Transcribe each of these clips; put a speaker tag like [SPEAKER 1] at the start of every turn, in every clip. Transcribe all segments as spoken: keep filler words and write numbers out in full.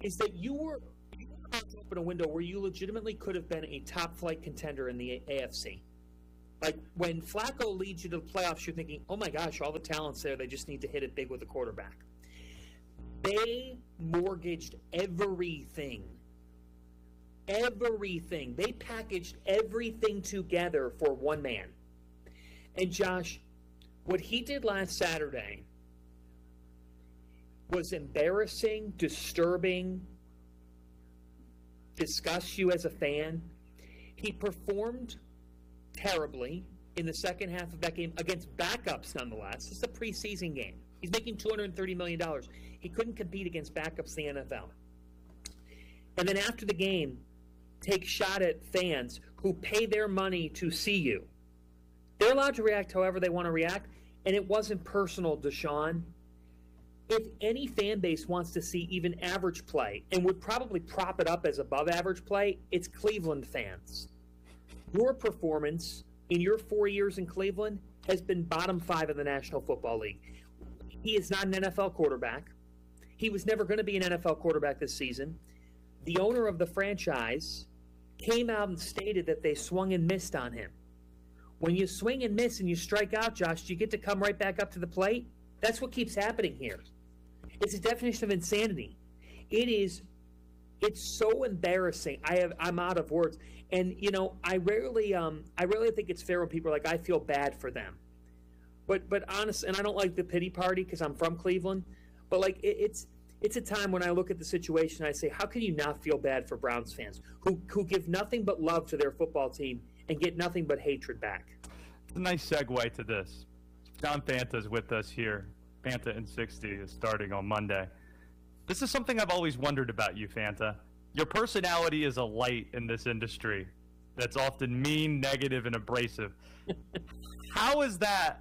[SPEAKER 1] is that you were you were about to open a window where you legitimately could have been a top-flight contender in the A F C. Like, when Flacco leads you to the playoffs, you're thinking, oh my gosh, all the talent's there, they just need to hit it big with the quarterback. They mortgaged everything. Everything. They packaged everything together for one man. And Josh, what he did last Saturday was embarrassing, disturbing, disgusts you as a fan. He performed terribly in the second half of that game against backups nonetheless. It's a preseason game. He's making two hundred thirty million dollars. He couldn't compete against backups in the N F L. And then after the game, take shot at fans who pay their money to see you. They're allowed to react however they want to react, and it wasn't personal, Deshaun. If any fan base wants to see even average play and would probably prop it up as above average play, it's Cleveland fans. Your performance in your four years in Cleveland has been bottom five in the National Football League. He is not an N F L quarterback. He was never going to be an N F L quarterback this season. The owner of the franchise came out and stated that they swung and missed on him. When you swing and miss and you strike out, Josh, do you get to come right back up to the plate? That's what keeps happening here. It's a definition of insanity. It is, it's so embarrassing. I have, I'm out of words. And, you know, I rarely, um, I rarely think it's fair when people are like, I feel bad for them. But, but honest, and I don't like the pity party because I'm from Cleveland, but like it, it's, it's a time when I look at the situation, I say, how can you not feel bad for Browns fans who, who give nothing but love to their football team and get nothing but hatred back?
[SPEAKER 2] It's a nice segue to this. John Fanta is with us here. Fanta in sixty is starting on Monday. This is something I've always wondered about you, Fanta. Your personality is a light in this industry that's often mean, negative, and abrasive. How is that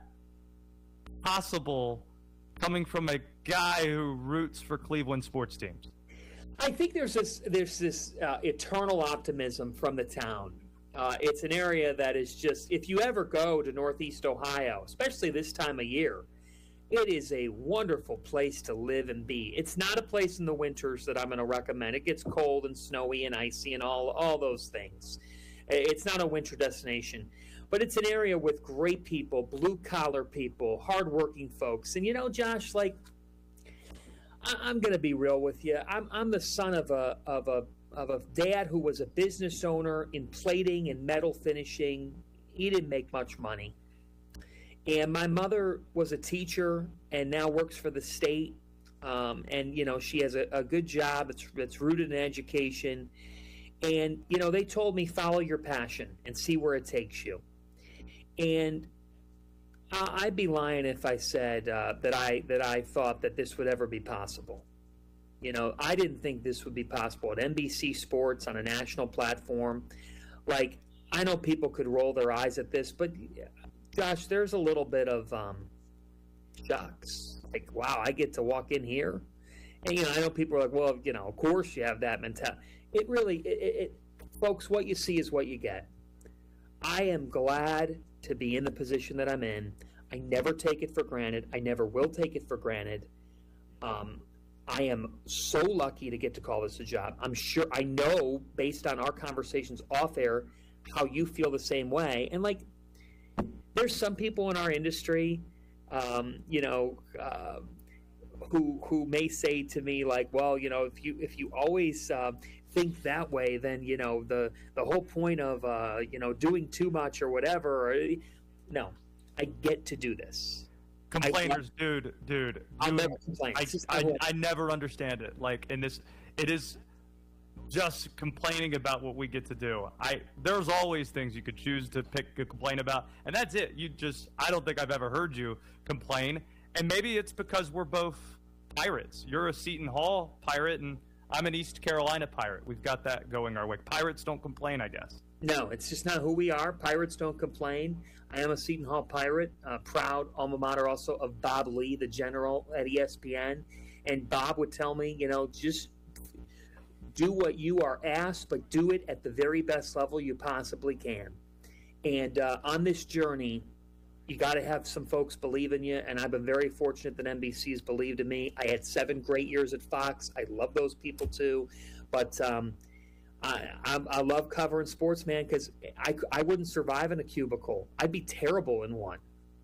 [SPEAKER 2] possible coming from a guy who roots for Cleveland sports teams?
[SPEAKER 1] I think there's this there's this uh, eternal optimism from the town. Uh, it's an area that is just, if you ever go to Northeast Ohio, especially this time of year, it is a wonderful place to live and be. It's not a place in the winters that I'm going to recommend. It gets cold and snowy and icy and all, all those things. It's not a winter destination. But it's an area with great people, blue-collar people, hardworking folks. And, you know, Josh, like, I, I'm going to be real with you. I'm, I'm the son of a of a of a dad who was a business owner in plating and metal finishing. He didn't make much money. And my mother was a teacher and now works for the state. Um, and, you know, she has a, a good job. It's, it's rooted in education. And, you know, they told me, follow your passion and see where it takes you. And I, I'd be lying if I said uh, that I that I thought that this would ever be possible. You know, I didn't think this would be possible at N B C Sports on a national platform. Like, I know people could roll their eyes at this, but Josh, there's a little bit of um, shucks. Like, wow, I get to walk in here. And, you know, I know people are like, well, you know, of course you have that mentality. It really, it, it, it, folks, what you see is what you get. I am glad to be in the position that I'm in. I never take it for granted. I never will take it for granted. Um, I am so lucky to get to call this a job. I'm sure, I know, based on our conversations off air, how you feel the same way. And, like, there's some people in our industry, um, you know, uh, who who may say to me, like, well, you know, if you if you always uh, think that way, then, you know, the the whole point of uh, you know, doing too much or whatever. Or, no, I get to do this.
[SPEAKER 2] Complainers, I, dude, dude.
[SPEAKER 1] I'll
[SPEAKER 2] dude,
[SPEAKER 1] never complain.
[SPEAKER 2] I, I, I, I never understand it. Like, in this, it is just complaining about what we get to do. I there's always things you could choose to pick a complain about, and that's it. You just, I don't think I've ever heard you complain, and maybe it's because we're both Pirates. You're a Seton Hall Pirate, and I'm an East Carolina Pirate. We've got that going our way. Pirates don't complain, I guess.
[SPEAKER 1] No, it's just not who we are. Pirates don't complain. I am a Seton Hall Pirate, uh, proud alma mater also of Bob Lee, the general at E S P N, and Bob would tell me, you know, just do what you are asked, but do it at the very best level you possibly can. And uh, on this journey, you got to have some folks believe in you, and I've been very fortunate that N B C's believed in me. I had seven great years at Fox. I love those people too, but um, I, I, I love covering sports, man, because I, I wouldn't survive in a cubicle. I'd be terrible in one.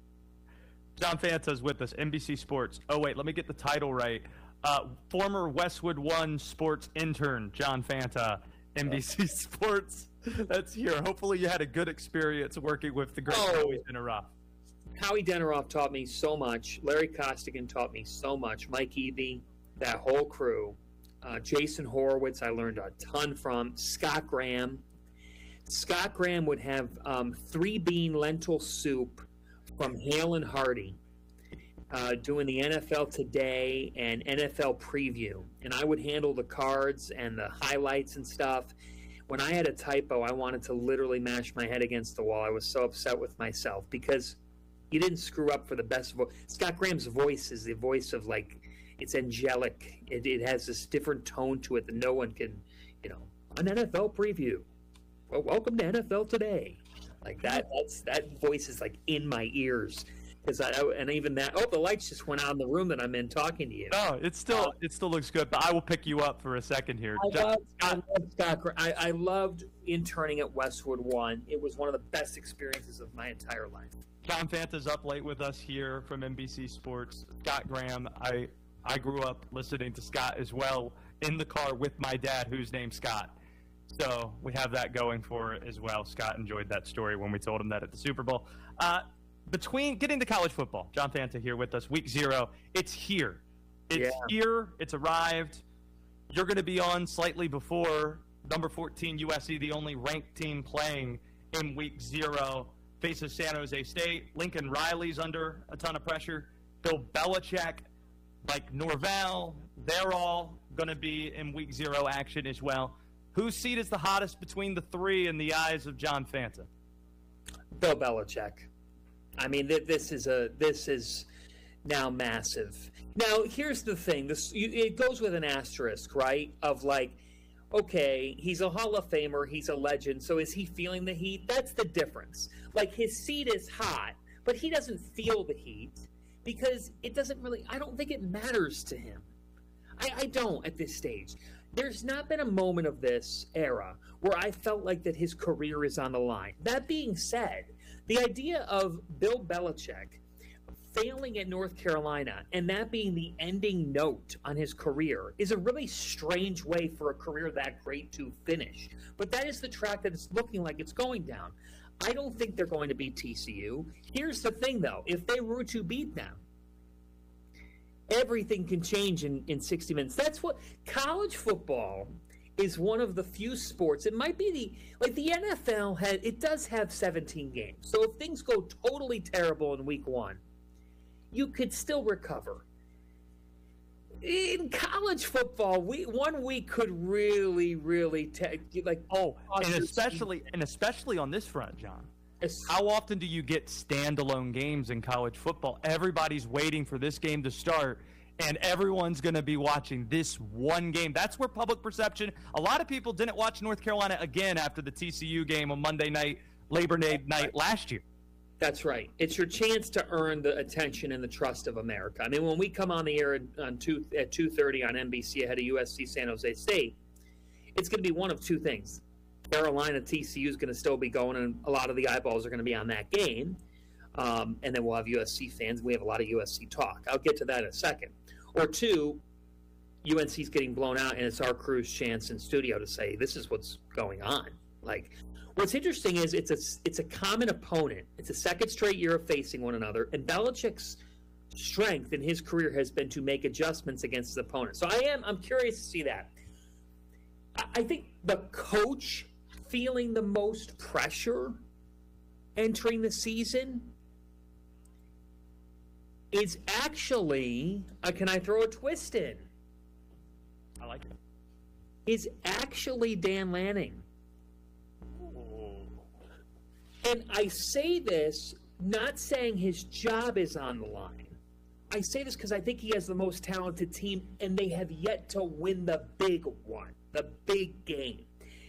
[SPEAKER 2] John Fanta's with us, N B C Sports. Oh, wait, let me get the title right. Uh, former Westwood One sports intern, John Fanta, N B C Sports. That's here. Hopefully you had a good experience working with the great
[SPEAKER 1] Oh.
[SPEAKER 2] Howie Deneroff.
[SPEAKER 1] Howie Deneroff taught me so much. Larry Costigan taught me so much. Mike Eby, that whole crew. Uh, Jason Horowitz, I learned a ton from. Scott Graham. Scott Graham would have um, three-bean lentil soup from Hale and Hardy, uh, doing the N F L Today and N F L Preview. And I would handle the cards and the highlights and stuff. When I had a typo, I wanted to literally mash my head against the wall. I was so upset with myself because you didn't screw up for the best voice. Scott Graham's voice is the voice of, like, it's angelic. It, it has this different tone to it that no one can, you know, an N F L Preview. Well, welcome to N F L Today. Like that, that's that voice is like in my ears. Because I, and even that, oh, the lights just went out in the room that I'm in talking to you.
[SPEAKER 2] No, it still uh, it still looks good, but I will pick you up for a second here.
[SPEAKER 1] I loved, I loved Scott. I, I loved interning at Westwood One. It was one of the best experiences of my entire life.
[SPEAKER 2] John Fanta's up late with us here from N B C Sports. Scott Graham, I I grew up listening to Scott as well in the car with my dad, who's named Scott. So we have that going for it as well. Scott enjoyed that story when we told him that at the Super Bowl. Uh, between getting to college football, John Fanta here with us, week zero. It's here. It's
[SPEAKER 1] Yeah.
[SPEAKER 2] here. It's arrived. You're going to be on slightly before number fourteen U S C, the only ranked team playing in week zero, faces San Jose State. Lincoln Riley's under a ton of pressure. Bill Belichick, like Norvell, they're all going to be in week zero action as well. Whose seat is the hottest between the three in the eyes of John Fanta?
[SPEAKER 1] Bill Belichick. I mean, th- this is a this is now massive. Now, here's the thing: this you, it goes with an asterisk, right? Of like, okay, he's a Hall of Famer, he's a legend. So is he feeling the heat? That's the difference. Like, his seat is hot, but he doesn't feel the heat because it doesn't really. I don't think it matters to him. I, I don't at this stage. There's not been a moment of this era where I felt like that his career is on the line. That being said, the idea of Bill Belichick failing at North Carolina and that being the ending note on his career is a really strange way for a career that great to finish. But that is the track that it's looking like it's going down. I don't think they're going to beat T C U. Here's the thing, though. If they were to beat them, everything can change in, in sixty minutes. That's what college football is, one of the few sports. It might be the, like the N F L had, it does have seventeen games. So if things go totally terrible in week one, you could still recover. In college football, we, one week could really, really take, like,
[SPEAKER 2] oh, and especially and especially on this front, John.
[SPEAKER 1] As,
[SPEAKER 2] How often do you get standalone games in college football? Everybody's waiting for this game to start, and everyone's going to be watching this one game. That's where public perception – a lot of people didn't watch North Carolina again after the T C U game on Monday night, Labor Day night last year.
[SPEAKER 1] That's right. It's your chance to earn the attention and the trust of America. I mean, when we come on the air on two, at two thirty on N B C ahead of U S C San Jose State, it's going to be one of two things. Carolina T C U is going to still be going, and a lot of the eyeballs are going to be on that game. Um, and then we'll have U S C fans. We have a lot of U S C talk. I'll get to that in a second. Or two, U N C's getting blown out, and it's our crew's chance in studio to say, this is what's going on. Like, what's interesting is it's a, it's a common opponent. It's a second straight year of facing one another, and Belichick's strength in his career has been to make adjustments against his opponent. So I am I'm curious to see that. I, I think the coach feeling the most pressure entering the season is actually, uh, can I throw a twist in?
[SPEAKER 2] I like it.
[SPEAKER 1] Is actually Dan Lanning. And I say this not saying his job is on the line. I say this because I think he has the most talented team, and they have yet to win the big one, the big game.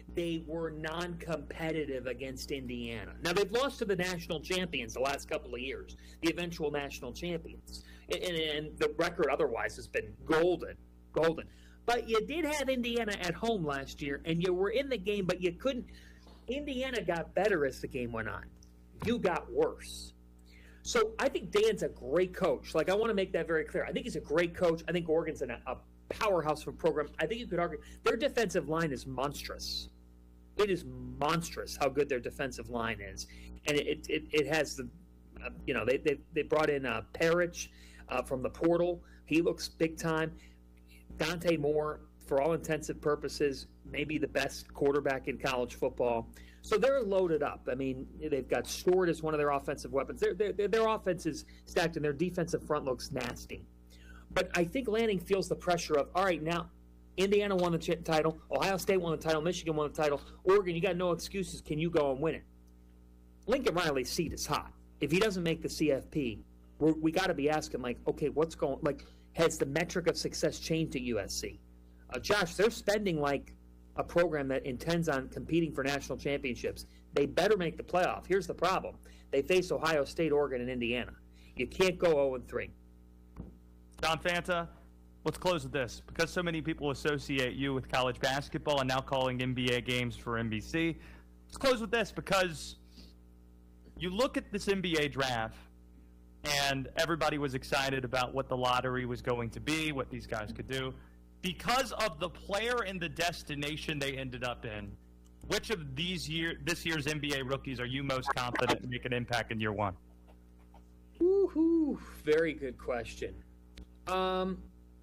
[SPEAKER 1] they were non-competitive against Indiana. Now, they've lost to the national champions the last couple of years, the eventual national champions. And, and, and the record otherwise has been golden, golden. But you did have Indiana at home last year, and you were in the game, but you couldn't. Indiana got better as the game went on. You got worse. So I think Dan's a great coach. Like, I want to make that very clear. I think he's a great coach. I think Oregon's in a, a powerhouse of a program. I think you could argue their defensive line is monstrous. It is monstrous how good their defensive line is. And it it, it has the, uh, you know, they, they, they brought in uh, Parrish uh, from the portal. He looks big time. Dante Moore, for all intensive purposes, maybe the best quarterback in college football. So they're loaded up. I mean, they've got Stewart as one of their offensive weapons. Their, their, their offense is stacked, and their defensive front looks nasty. But I think Lanning feels the pressure of, all right, now Indiana won the ch- title, Ohio State won the title, Michigan won the title, Oregon, you got no excuses. Can you go and win it? Lincoln Riley's seat is hot. If he doesn't make the C F P, we're, we got to be asking, like, okay, what's going – like, has the metric of success changed at U S C? Uh, Josh, they're spending like a program that intends on competing for national championships. They better make the playoff. Here's the problem. They face Ohio State, Oregon, and Indiana. You can't go oh and three.
[SPEAKER 2] John Fanta, let's close with this. Because so many people associate you with college basketball and now calling N B A games for N B C, let's close with this, because you look at this N B A draft, and everybody was excited about what the lottery was going to be, what these guys could do. Because of the player and the destination they ended up in, which of these year, this year's N B A rookies are you most confident to make an impact in year one?
[SPEAKER 1] Woo-hoo. Very good question. Um,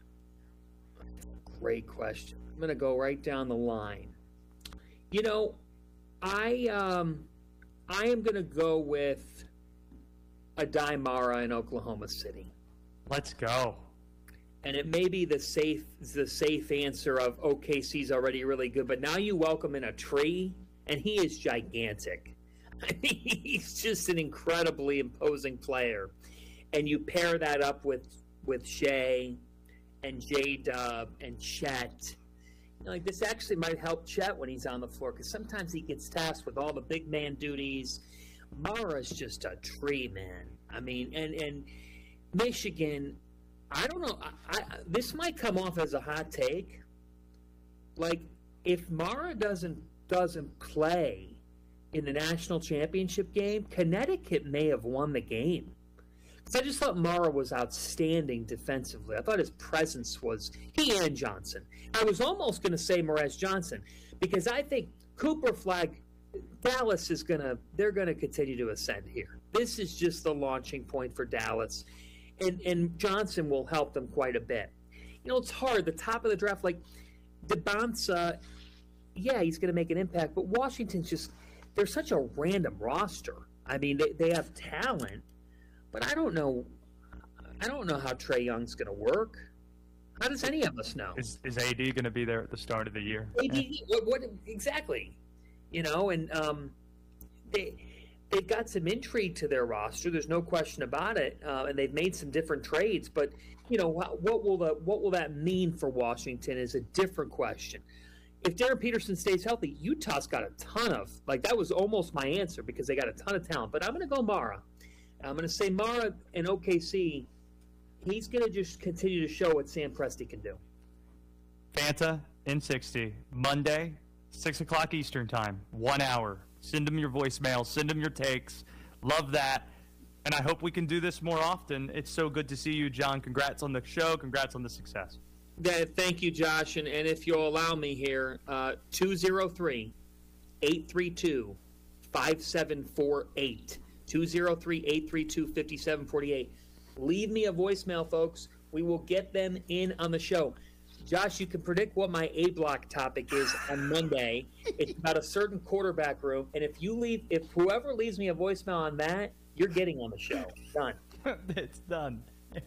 [SPEAKER 1] great question. I'm going to go right down the line. You know, I um, I am going to go with Adai Mara in Oklahoma City.
[SPEAKER 2] Let's go.
[SPEAKER 1] And it may be the safe the safe answer of O K C's already really good, but now you welcome in a tree, and he is gigantic. I mean, he's just an incredibly imposing player. And you pair that up with with Shea and J-Dub and Chet. You know, like, this actually might help Chet when he's on the floor, because sometimes he gets tasked with all the big man duties. Mara's just a tree, man. I mean, and, and Michigan, I don't know. I, I, this might come off as a hot take. Like, if Mara doesn't doesn't play in the national championship game, Connecticut may have won the game. Because I just thought Mara was outstanding defensively. I thought his presence was, he and Johnson. I was almost going to say Morez Johnson, because I think Cooper Flag, Dallas is going to, they're going to continue to ascend here. This is just the launching point for Dallas. And, and Johnson will help them quite a bit. You know, it's hard. The top of the draft, like DeBonsa, yeah, he's going to make an impact. But Washington's just, they're such a random roster. I mean, they, they have talent, but I don't know. I don't know how Trae Young's going to work. How does any of us know?
[SPEAKER 2] Is is A D going to be there at the start of the year?
[SPEAKER 1] A D, what, what exactly? You know, and um, they they've got some intrigue to their roster. There's no question about it, uh, and they've made some different trades. But you know, what, what will the what will that mean for Washington is a different question. If Darren Peterson stays healthy, Utah's got a ton of, like, that was almost my answer because they got a ton of talent. But I'm going to go Mara. I'm going to say Mara and O K C, he's going to just continue to show what Sam Presti can do.
[SPEAKER 2] Fanta, N sixty, Monday, six o'clock Eastern time, one hour. Send them your voicemail. Send them your takes. Love that. And I hope we can do this more often. It's so good to see you, John. Congrats on the show. Congrats on the success.
[SPEAKER 1] Yeah, thank you, Josh. And, and if you'll allow me here, uh, two oh three, eight three two, five seven four eight. two oh three, eight three two, five seven four eight. Leave me a voicemail, folks. We will get them in on the show. Josh, you can predict what my A-block topic is on Monday. It's about a certain quarterback room. And if you leave, if whoever leaves me a voicemail on that, you're getting on the show. Done.
[SPEAKER 2] It's done.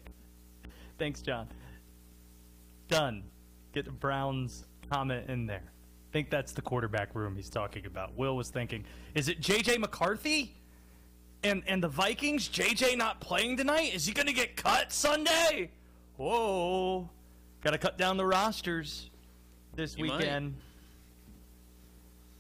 [SPEAKER 2] Thanks, John. Done. Get the Browns comment in there. I think that's the quarterback room he's talking about. Will was thinking, is it J J McCarthy? And and the Vikings? J J not playing tonight? Is he going to get cut Sunday? Whoa. Got to cut down the rosters this
[SPEAKER 3] He
[SPEAKER 2] weekend.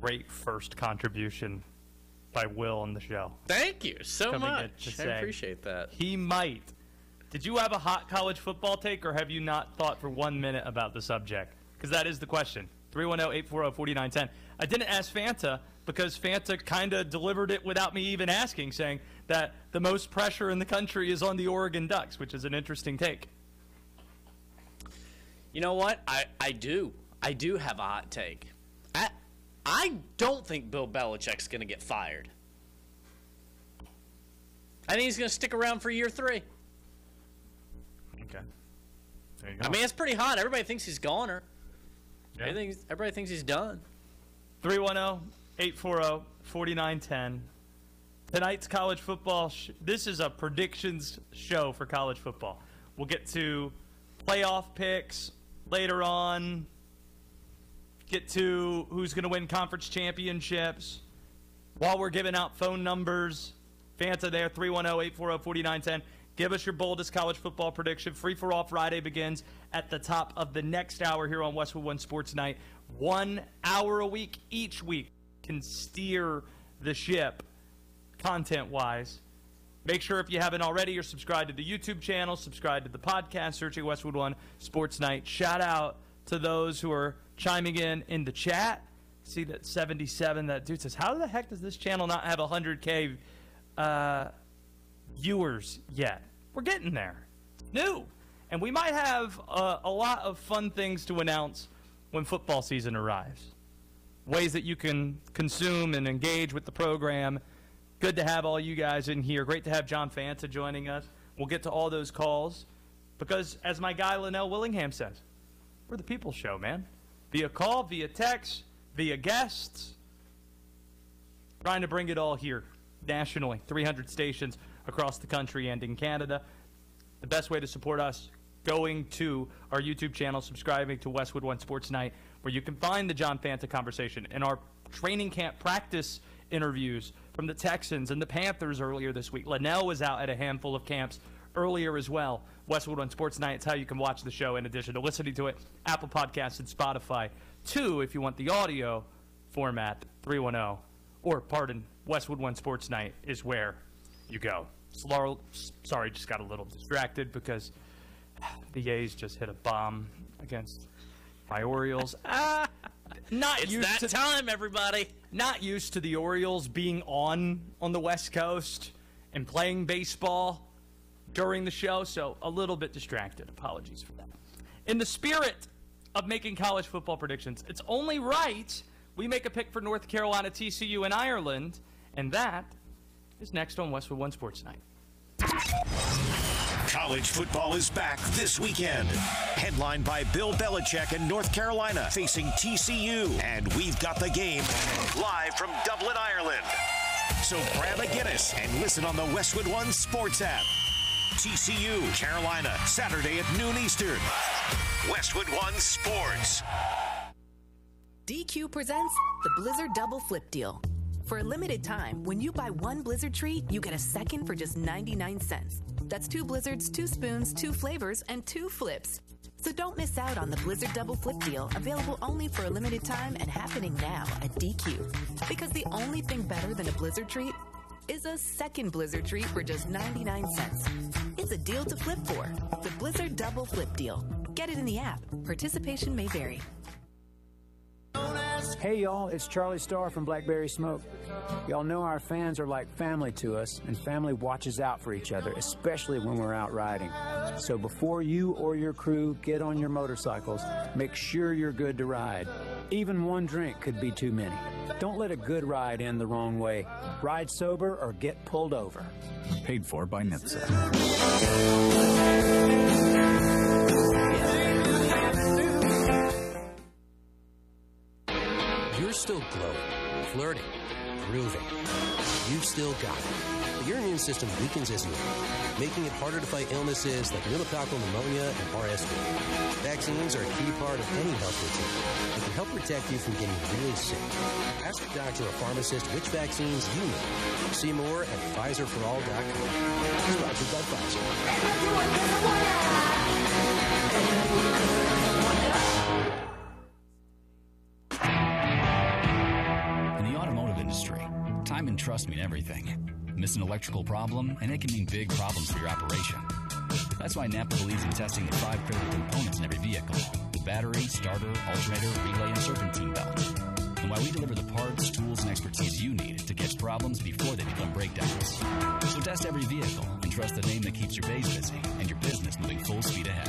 [SPEAKER 2] great first contribution by Will on the show.
[SPEAKER 3] Thank you so
[SPEAKER 2] Coming
[SPEAKER 3] much. I
[SPEAKER 2] say
[SPEAKER 3] appreciate that.
[SPEAKER 2] He might. Did you have a hot college football take, or have you not thought for one minute about the subject? Because that is the question. three one zero, eight four zero, four nine one zero. I didn't ask Fanta because Fanta kind of delivered it without me even asking, saying that the most pressure in the country is on the Oregon Ducks, which is an interesting take.
[SPEAKER 3] You know what? I, I do. I do have a hot take. I, I don't think Bill Belichick's going to get fired. I think he's going to stick around for year three.
[SPEAKER 2] Okay. There you go.
[SPEAKER 3] I mean, it's pretty hot. Everybody thinks he's goner.
[SPEAKER 2] Yeah.
[SPEAKER 3] Everybody, everybody thinks he's done.
[SPEAKER 2] three one zero, eight four zero, four nine one zero. Tonight's college football, sh- this is a predictions show for college football. We'll get to playoff picks later on, get to who's going to win conference championships. While we're giving out phone numbers, Fanta there, three one zero, eight four zero, four nine one zero. Give us your boldest college football prediction. Free for All Friday begins at the top of the next hour here on Westwood One Sports Night. One hour a week each week can steer the ship content-wise. Make sure if you haven't already, you're subscribed to the YouTube channel, subscribe to the podcast, searching Westwood One Sports Night. Shout out to those who are chiming in in the chat. See that seventy-seven, that dude says, how the heck does this channel not have one hundred K uh, viewers yet? We're getting there. It's new. And we might have uh, a lot of fun things to announce when football season arrives. Ways that you can consume and engage with the program. Good to have all you guys in here. Great to have John Fanta joining us. We'll get to all those calls because, as my guy Linnell Willingham says, we're the people's show, man. Via call, via text, via guests. Trying to bring it all here nationally. three hundred stations across the country and in Canada. The best way to support us, going to our YouTube channel, subscribing to Westwood One Sports Night, where you can find the John Fanta conversation and our training camp practice interviews from the Texans and the Panthers earlier this week. Linnell was out at a handful of camps earlier as well. Westwood One Sports Night, it's how you can watch the show in addition to listening to it. Apple Podcasts and Spotify. Two, if you want the audio format, three one zero, or pardon, Westwood One Sports Night is where you go. Sorry, just got a little distracted because the A's just hit a bomb against my Orioles. Ah, not
[SPEAKER 3] It's
[SPEAKER 2] used
[SPEAKER 3] that
[SPEAKER 2] to,
[SPEAKER 3] time, everybody.
[SPEAKER 2] Not used to the Orioles being on on the West Coast and playing baseball during the show, so a little bit distracted. Apologies for that. In the spirit of making college football predictions, it's only right we make a pick for North Carolina, T C U, and Ireland, and that is next on Westwood One Sports Night.
[SPEAKER 4] College football is back this weekend. Headlined by Bill Belichick and North Carolina facing T C U. And we've got the game live from Dublin, Ireland. So grab a Guinness and listen on the Westwood One Sports app. T C U, Carolina, Saturday at noon Eastern. Westwood One Sports.
[SPEAKER 5] D Q presents the Blizzard Double Flip Deal. For a limited time, when you buy one Blizzard treat, you get a second for just ninety-nine cents. That's two Blizzards, two spoons, two flavors, and two flips. So don't miss out on the Blizzard Double Flip Deal, available only for a limited time and happening now at D Q. Because the only thing better than a Blizzard treat is a second Blizzard treat for just ninety-nine cents. It's a deal to flip for. The Blizzard Double Flip Deal. Get it in the app. Participation may vary.
[SPEAKER 6] Hey y'all, it's Charlie Starr from Blackberry Smoke. Y'all know our fans are like family to us, and family watches out for each other, especially when we're out riding. So before you or your crew get on your motorcycles, make sure you're good to ride. Even one drink could be too many. Don't let a good ride end the wrong way. Ride sober or get pulled over.
[SPEAKER 7] Paid for by N H T S A.
[SPEAKER 8] You're still glowing, flirting, grooving. You've still got it. But your immune system weakens as you age, making it harder to fight illnesses like pneumococcal pneumonia and R S V. Vaccines are a key part of any health routine. They can help protect you from getting really sick. Ask your doctor or pharmacist which vaccines you need. See more at Pfizer for all dot com. Sponsored by Pfizer.
[SPEAKER 7] trust mean everything. Miss an electrical problem, and it can mean big problems for your operation. That's why Napa believes in testing the five critical components in every vehicle: the battery, starter, alternator, relay, and serpentine belt. And why we deliver the parts, tools, and expertise you need to catch problems before they become breakdowns. So test every vehicle and trust the name that keeps your bays busy and your business moving full speed ahead.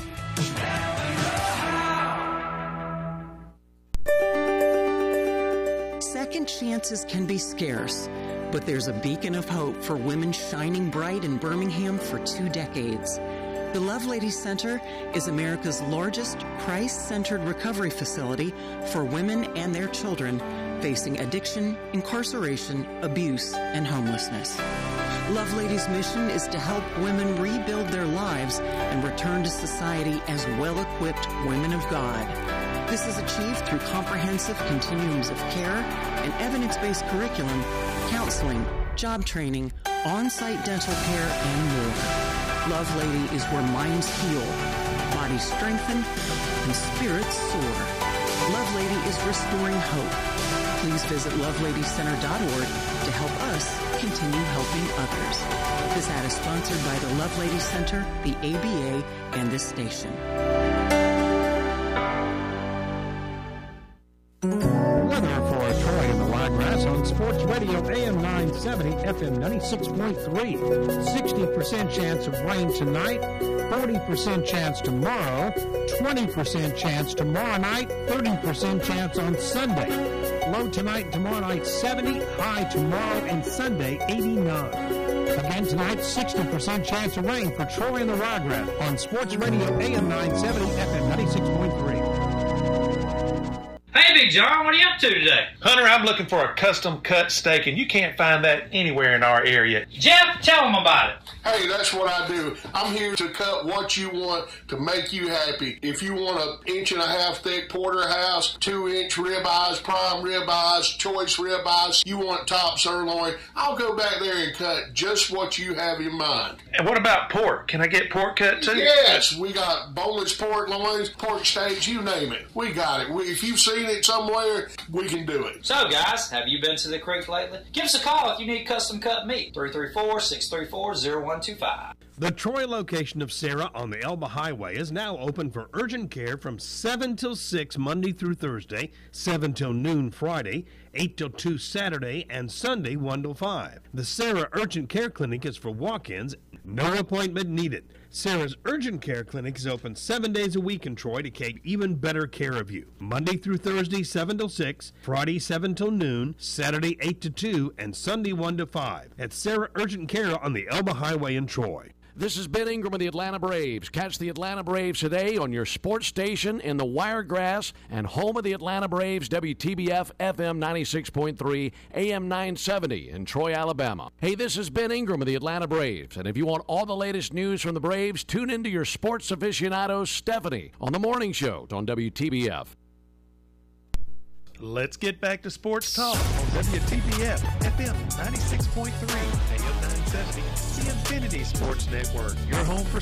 [SPEAKER 9] Second chances can be scarce, but there's a beacon of hope for women shining bright in Birmingham for two decades. The Lovelady Center is America's largest Christ-centered recovery facility for women and their children facing addiction, incarceration, abuse, and homelessness. Lovelady's mission is to help women rebuild their lives and return to society as well-equipped women of God. This is achieved through comprehensive continuums of care and evidence-based curriculum, counseling, job training, on-site dental care, and more. Lovelady is where minds heal, bodies strengthen, and spirits soar. Lovelady is restoring hope. Please visit lovelady center dot org to help us continue helping others. This ad is sponsored by the Lovelady Center, the A B A, and this station.
[SPEAKER 10] Weather for Troy in the Wiregrass on Sports Radio A M nine seventy, F M ninety-six point three. sixty percent chance of rain tonight, forty percent chance tomorrow, twenty percent chance tomorrow night, thirty percent chance on Sunday. Low tonight and tomorrow night seventy, high tomorrow and Sunday eighty-nine. Again tonight, sixty percent chance of rain for Troy in the Wiregrass on Sports Radio A M nine seventy, F M ninety-six point three.
[SPEAKER 11] Hey, Big John, what are you up to today?
[SPEAKER 12] Hunter, I'm looking for a custom cut steak, and you can't find that anywhere in our area.
[SPEAKER 11] Jeff, tell them about it.
[SPEAKER 13] Hey, that's what I do. I'm here to cut what you want to make you happy. If you want an inch and a half thick porterhouse, two inch ribeyes, prime ribeyes, choice ribeyes, you want top sirloin, I'll go back there and cut just what you have in mind.
[SPEAKER 12] And what about pork? Can I get pork cut too?
[SPEAKER 13] Yes, we got boneless pork loins, pork steaks, you name it. We got it. We, if you've seen it somewhere, we can do it.
[SPEAKER 11] So, guys, have you been to the creek lately? Give us a call if you need custom cut meat. three three four, six three four, zero one two five.
[SPEAKER 10] The Troy location of Sarah on the Elba Highway is now open for urgent care from seven till six Monday through Thursday, seven till noon Friday, eight till two Saturday, and Sunday one till five. The Sarah Urgent Care Clinic is for walk-ins, no appointment needed. Sarah's Urgent Care Clinic is open seven days a week in Troy to take even better care of you. Monday through Thursday, seven till six, Friday, seven till noon, Saturday, eight to two, and Sunday, one to five. At Sarah Urgent Care on the Elba Highway in Troy.
[SPEAKER 14] This is Ben Ingram of the Atlanta Braves. Catch the Atlanta Braves today on your sports station in the Wiregrass and home of the Atlanta Braves, W T B F F M ninety-six point three, A M nine seventy in Troy, Alabama. Hey, this is Ben Ingram of the Atlanta Braves, and if you want all the latest news from the Braves, tune into your sports aficionado, Stephanie, on the morning show on W T B F.
[SPEAKER 10] Let's get back to sports talk on W T B F F M ninety-six point three, A M nine seventy, the Infinity Sports Network, your home for